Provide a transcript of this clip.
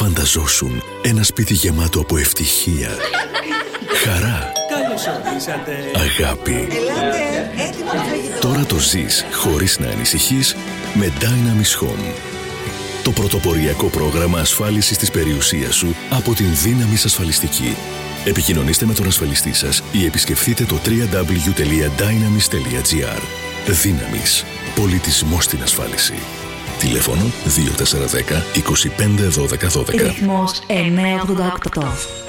Φανταζόσουν ένα σπίτι γεμάτο από ευτυχία, χαρά, Καλώς ορίσατε. αγάπη. Ελάτε, έτοιμο το φαγητό. Τώρα το ζεις χωρίς να ανησυχείς με Dynamis Home. Το πρωτοποριακό πρόγραμμα ασφάλισης της περιουσίας σου από την Dynamis Ασφαλιστική. Επικοινωνήστε με τον ασφαλιστή σας ή επισκεφθείτε το www.dynamis.gr. Dynamis. Πολιτισμός στην ασφάλιση. Τηλέφωνο 2410 25 12 12. Ρυθμός 988.